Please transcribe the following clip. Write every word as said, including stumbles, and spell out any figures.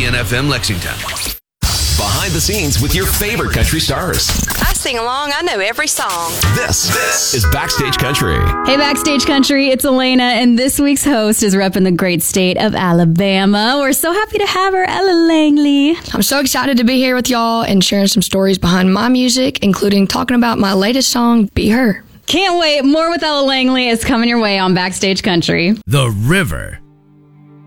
N F M Lexington. Behind the scenes with your favorite country stars. I sing along. I know every song. This, this is Backstage Country. Hey, Backstage Country, it's Elena, and this week's host is repping the great state of Alabama. We're so happy to have her, Ella Langley. I'm so excited to be here with y'all and sharing some stories behind my music, including talking about my latest song, Be Her. Can't wait. More with Ella Langley is coming your way on Backstage Country. The River